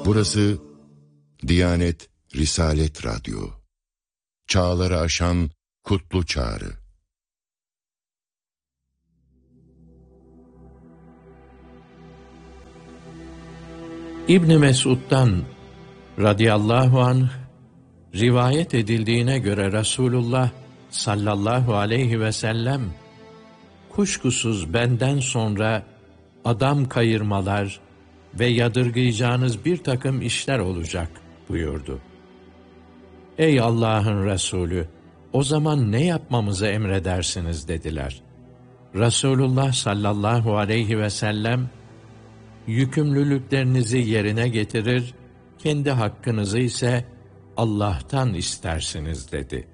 Burası Diyanet Risalet Radyo. Çağları aşan kutlu çağrı. İbn Mesud'dan radıyallahu anh rivayet edildiğine göre Resulullah sallallahu aleyhi ve sellem kuşkusuz benden sonra adam kayırmalar ve yadırgayacağınız bir takım işler olacak buyurdu. Ey Allah'ın Resulü, o zaman ne yapmamızı emredersiniz dediler. Resulullah sallallahu aleyhi ve sellem, yükümlülüklerinizi yerine getirir, kendi hakkınızı ise Allah'tan istersiniz dedi.